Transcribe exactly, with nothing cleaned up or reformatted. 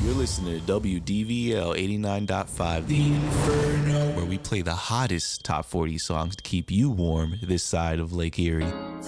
You're listening to W D V L eighty-nine point five, The Inferno, where we play the hottest top forty songs to keep you warm this side of Lake Erie.